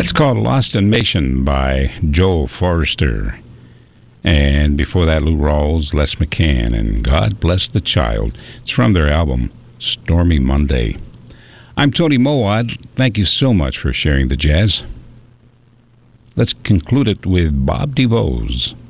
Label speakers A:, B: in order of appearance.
A: That's called Lost in Nation by Joe Forrester. And before that, Lou Rawls, Les McCann, and God Bless the Child. It's from their album, Stormy Monday. I'm Tony Mowat. Thank you so much for sharing the jazz. Let's conclude it with Bob DeVos.